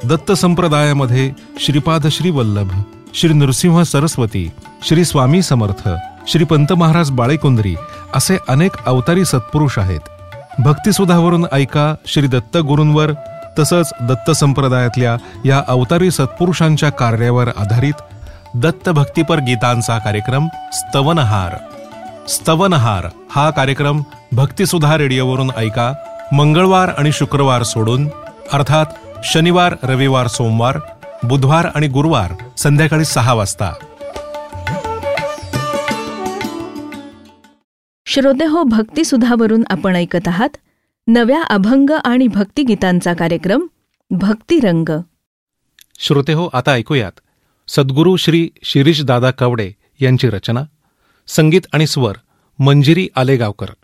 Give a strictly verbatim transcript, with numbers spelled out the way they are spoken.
दत्त संप्रदायामध्ये श्रीपाद श्री वल्लभ, श्री नृसिंह सरस्वती, श्री स्वामी समर्थ, श्री पंत महाराज बाळेकुंद्री असे अनेक अवतारी सत्पुरुष आहेत. भक्तिसुधावरून ऐका श्री दत्त गुरूंवर तसंच दत्त संप्रदायातल्या या अवतारी सत्पुरुषांच्या कार्यावर आधारित दत्त भक्तिपर गीतांचा कार्यक्रम स्तवनहार. स्तवनहार हा कार्यक्रम भक्तिसुधा रेडिओवरून ऐका मंगळवार आणि शुक्रवार सोडून, अर्थात शनिवार, रविवार, सोमवार, बुधवार आणि गुरुवार संध्याकाळी सहा वाजता. श्रोतेहो, भक्तिसुधावरून आपण ऐकत आहात नव्या अभंग आणि भक्तिगीतांचा कार्यक्रम भक्तिरंग. श्रोतेहो, आता ऐकूयात सद्गुरू श्री शिरीष दादा कवडे यांची रचना, संगीत आणि स्वर मंजिरी आलेगावकर.